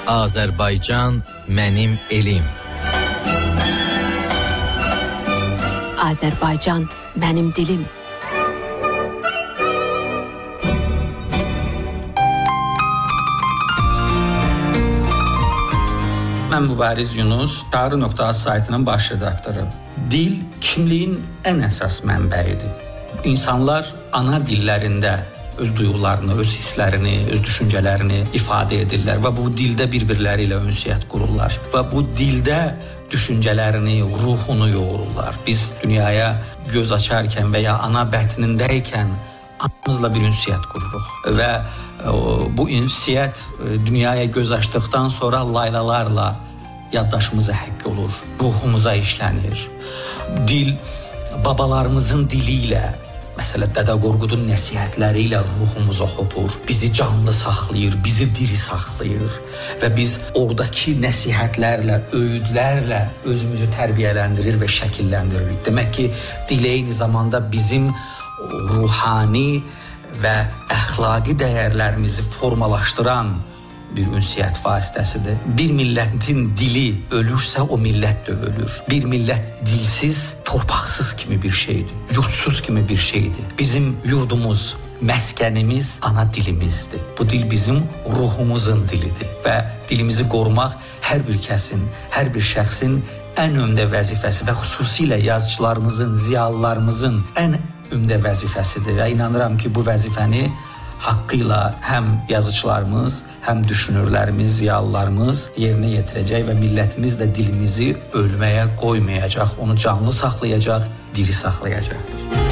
Azərbaycan mənim elim. Azərbaycan mənim dilim. Mən Mübariz Yunus, Tarih.az saytının baş redaktoru. Dil kimliyin ən əsas mənbəyidir. İnsanlar ana dillərində öz duyğularını, öz hisslərini, öz düşüncələrini ifadə edirlər və bu dildə bir-birləri ilə ünsiyyət qururlar və bu dildə düşüncələrini, ruhunu yoğururlar. Biz dünyaya göz açarkən və ya ana bətnindəykən anamızla bir ünsiyyət qururuq və bu ünsiyyət dünyaya göz açdıqdan sonra laylalarla yaddaşımıza həkk olur, ruhumuza işlənir. Dil babalarımızın dili ilə, məsələn, Dədə Qorqudun nəsihətləri ilə ruhumuza hopur, bizi canlı saxlayır, bizi diri saxlayır və biz oradakı nəsihətlərlə, öyüdlərlə özümüzü tərbiyələndirir və şəkillləndiririk. Demək ki, dil eyni zamanda bizim ruhani və əxlaqi dəyərlərimizi formalaşdıran bir ünsiyyət vasitəsidir. Bir millətin dili ölürsə, o millət də ölür. Bir millət dilsiz, torpaqsız kimi bir şeydir, yurtsuz kimi bir şeydir. Bizim yurdumuz, məskənimiz ana dilimizdir. Bu dil bizim ruhumuzun dilidir və dilimizi qorumaq hər bir kəsin, hər bir şəxsin ən ümdə vəzifəsi və xüsusilə yazıçılarımızın, ziyalılarımızın ən ümdə vəzifəsidir və inanıram ki, bu vəzifəni haqqı ilə həm yazıçılarımız, həm düşünürlərimiz, ziyalılarımız yerinə yetirəcək və millətimiz də dilimizi ölməyə qoymayacaq, onu canlı saxlayacaq, diri saxlayacaqdır.